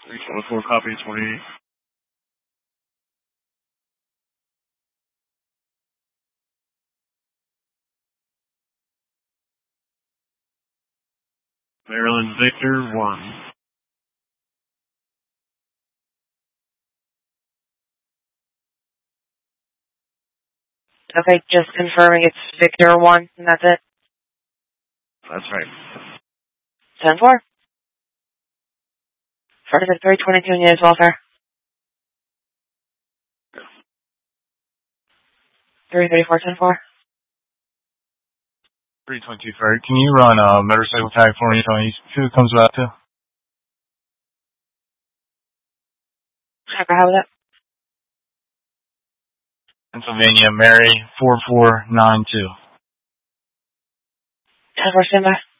324, copy 28. Maryland Victor 1. Okay, just confirming it's Victor 1, and that's it? That's right. 10-4. Further 322 units welfare. 334, 10-4. 322 Ferry, can you run a motorcycle tag for me? Tell me who it comes back to? Checker, how was that? Pennsylvania Mary 4492. 10-4, standby.